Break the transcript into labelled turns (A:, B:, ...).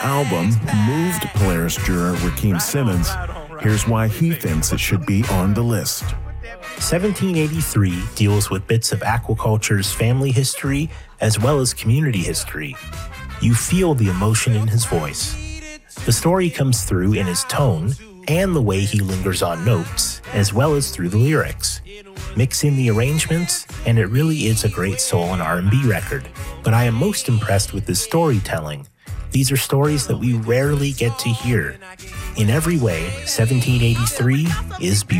A: album moved Polaris juror Rakeem Simmons. Here's why he thinks it should be on the list.
B: 1783 deals with bits of aquaculture's family history as well as community history. You feel the emotion in his voice. The story comes through in his tone and the way he lingers on notes, as well as through the lyrics. Mix in the arrangements, and it really is a great soul and R&B record. But I am most impressed with his storytelling. These are stories that we rarely get to hear. In every way, 1783 is beautiful.